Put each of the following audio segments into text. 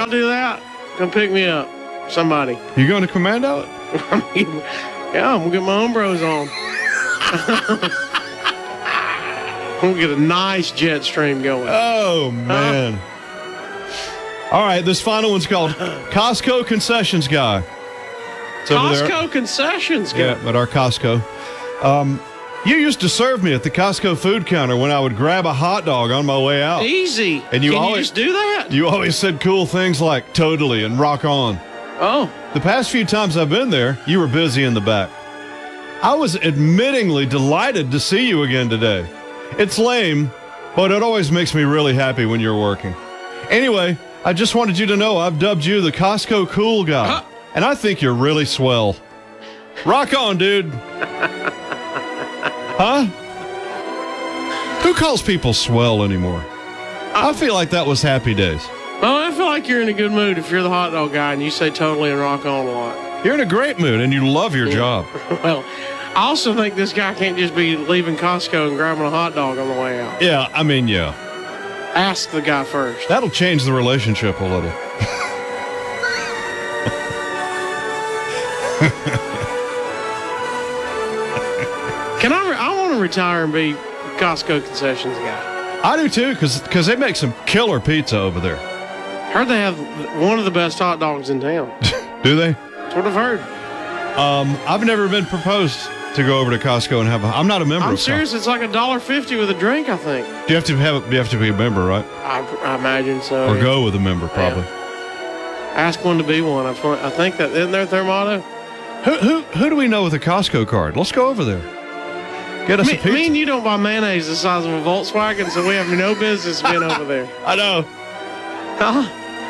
I'll do that. Come pick me up, somebody. You going to Commando it? Yeah, I'm gonna get my own bros on. I'm gonna get a nice jet stream going. Oh, man. All right, this final one's called Costco Concessions Guy. It's over there. Costco concessions guy. Yeah, at our Costco. You used to serve me at the Costco food counter when I would grab a hot dog on my way out. Easy. And you Can always you just do that? You always said cool things like totally and rock on. Oh. The past few times I've been there, you were busy in the back. I was admittingly delighted to see you again today. It's lame, but it always makes me really happy when you're working. Anyway, I just wanted you to know I've dubbed you the Costco cool guy. And I think you're really swell. Rock on, dude. Huh? Who calls people swell anymore? I feel like that was happy days. Well, I feel like you're in a good mood if you're the hot dog guy and you say totally and rock on a lot. You're in a great mood and you love your job. Well, I also think this guy can't just be leaving Costco and grabbing a hot dog on the way out. Yeah, I mean, yeah. Ask the guy first. That'll change the relationship a little. I want to retire and be Costco concessions guy. I do too, because they make some killer pizza over there. Heard they have one of the best hot dogs in town. Do they? That's what I've heard. I've never been proposed to go over to Costco and have I'm not a member. I'm serious. It's like $1.50 with a drink, I think. Do you have to be a member, right? I imagine so. Or go with a member, probably. Yeah. Ask one to be one. I think that isn't their motto. Who do we know with a Costco card? Let's go over there. Get us a pizza. Me and you don't buy mayonnaise the size of a Volkswagen, so we have no business being over there. I know. Huh?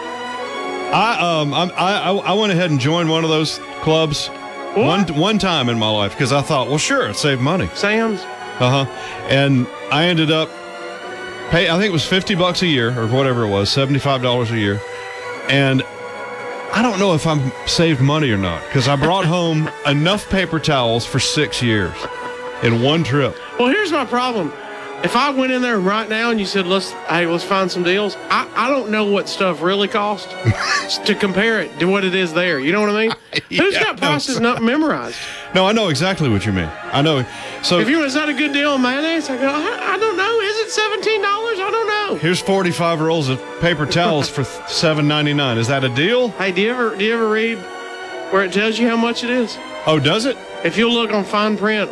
I went ahead and joined one of those clubs one time in my life because I thought, well, sure, it saved money. Sam's. And I ended up I think it was $50 a year or whatever it was, $75 a year, and I don't know if I saved money or not because I brought home enough paper towels for 6 years in one trip. Well, here's my problem. If I went in there right now and you said, let's find some deals, I don't know what stuff really costs to compare it to what it is there. You know what I mean? Who's got prices not memorized? No, I know exactly what you mean. I know. So if is that a good deal on mayonnaise? I go, I don't know. Is it $17? I don't know. Here's 45 rolls of paper towels for $7.99. Is that a deal? Hey, do you ever read where it tells you how much it is? Oh, does it? If you look on fine print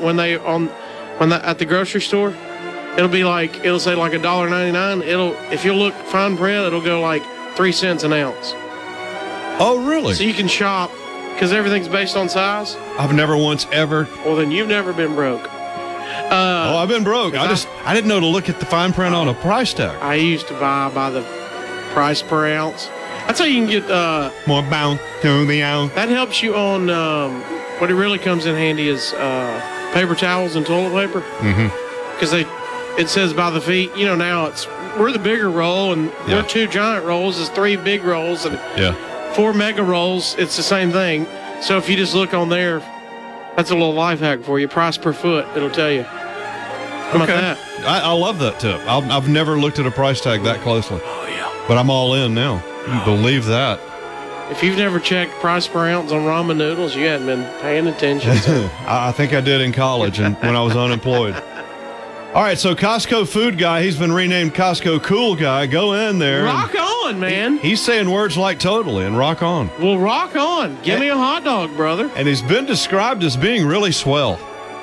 at the grocery store, it'll say like $1.99. If you look fine print, it'll go like 3 cents an ounce. Oh, really? So you can shop because everything's based on size. I've never once ever. Well, then you've never been broke. I've been broke. I didn't know to look at the fine print on a price tag. I used to buy by the price per ounce. That's how you can get more bound to the ounce. That helps you on what it really comes in handy is paper towels and toilet paper. Because it says by the feet. You know, now we're the bigger roll and we're 2 giant rolls. It's 3 big rolls and 4 mega rolls. It's the same thing. So if you just look on there, that's a little life hack for you. Price per foot, it'll tell you. How about that? I love that tip. I've never looked at a price tag that closely. Oh, yeah. But I'm all in now. You believe that. If you've never checked price per ounce on ramen noodles, you hadn't been paying attention. I think I did in college and when I was unemployed. All right, so Costco food guy, he's been renamed Costco cool guy. Go in there. Rock on, man. He's saying words like totally and rock on. Well, rock on. Give me a hot dog, brother. And he's been described as being really swell.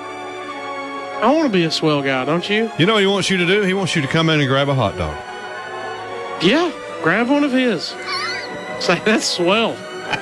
I want to be a swell guy, don't you? You know what he wants you to do? He wants you to come in and grab a hot dog. Yeah, grab one of his. Say, that's swell.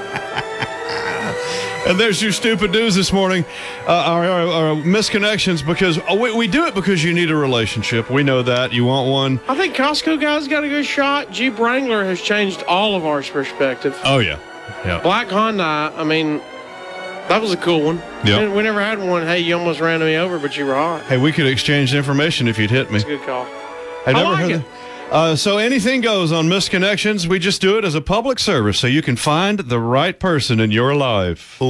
And there's your stupid news this morning, our misconnections, because we do it because you need a relationship. We know that. You want one. I think Costco guys got a good shot. Jeep Wrangler has changed all of our perspective. Oh, yeah. Black Honda, I mean, that was a cool one. Yeah. We never had one. Hey, you almost ran me over, but you were hot. Hey, we could exchange information if you'd hit me. That's a good call. I never heard it. So anything goes on Misconnections. We just do it as a public service so you can find the right person in your life.